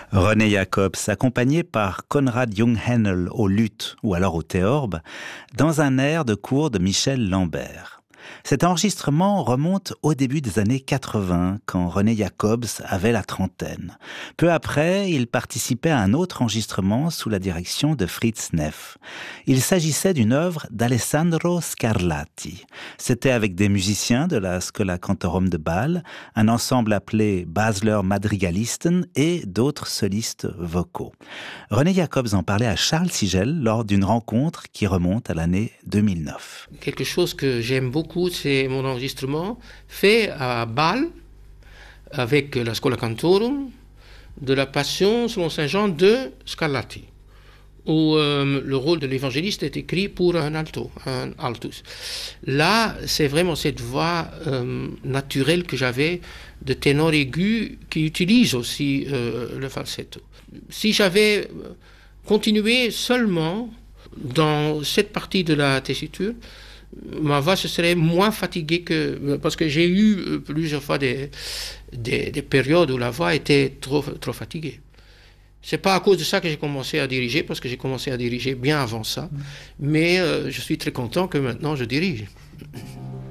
René Jacobs, accompagné par Konrad Jungheinl au luth ou alors au théorbe, dans un air de cour de Michel Lambert. Cet enregistrement remonte au début des années 80, quand René Jacobs avait la trentaine. Peu après, il participait à un autre enregistrement sous la direction de Fritz Neff. Il s'agissait d'une œuvre d'Alessandro Scarlatti. C'était avec des musiciens de la Schola Cantorum de Bâle, un ensemble appelé Basler Madrigalisten et d'autres solistes vocaux. René Jacobs en parlait à Charles Sigel lors d'une rencontre qui remonte à l'année 2009. Quelque chose que j'aime beaucoup, c'est mon enregistrement fait à Bâle avec la Schola Cantorum de la Passion selon Saint Jean de Scarlatti, où le rôle de l'évangéliste est écrit pour un alto, un altus. Là, c'est vraiment cette voix naturelle que j'avais de ténor aigu qui utilise aussi le falsetto. Si j'avais continué seulement dans cette partie de la tessiture, ma voix se serait moins fatiguée parce que j'ai eu plusieurs fois des périodes où la voix était trop fatiguée. C'est pas à cause de ça que j'ai commencé à diriger, parce que j'ai commencé à diriger bien avant ça, mais je suis très content que maintenant je dirige.